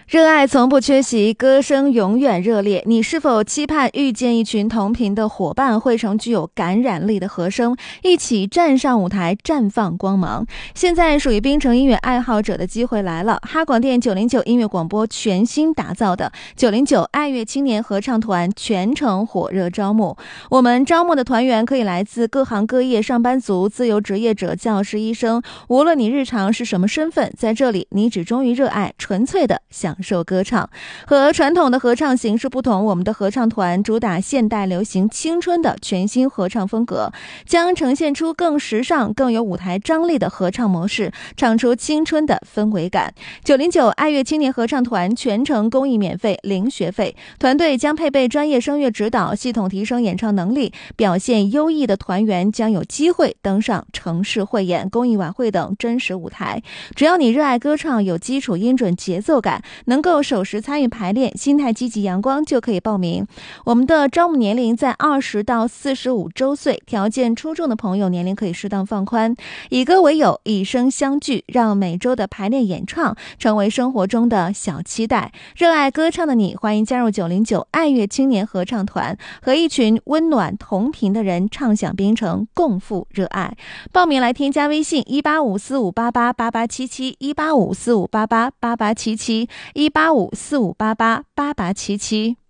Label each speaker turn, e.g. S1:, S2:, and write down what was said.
S1: 热爱从不缺席，歌声永远热烈。你是否期盼遇见一群同频的伙伴，汇成具有感染力的和声，一起站上舞台，绽放光芒？现在属于槟城音乐爱好者的机会来了。哈广电909音乐广播全新打造的909爱乐青年合唱团全程火热招募。我们招募的团员可以来自各行各业，上班族、自由职业者、教师、医生，无论你日常是什么身份，在这里你只忠于热爱，纯粹的享受歌唱。和传统的合唱形式不同，我们的合唱团主打现代流行青春的全新合唱风格，将呈现出更时尚更有舞台张力的合唱模式，唱出青春的氛围感。909爱乐青年合唱团全程公益免费，零学费，团队将配备专业声乐指导，系统提升演唱能力，表现优异的团员将有机会登上城市汇演、公益晚会等真实舞台。只要你热爱歌唱，有基础音准节奏感，能够守时参与排练，心态积极阳光，就可以报名。我们的招募年龄在20到45周岁，条件出众的朋友年龄可以适当放宽。以歌为友，以声相聚，让每周的排练演唱成为生活中的小期待。热爱歌唱的你，欢迎加入909爱乐青年合唱团，和一群温暖同频的人唱响槟城，共赴热爱。报名来添加微信18545888877 18545888877 18545888877。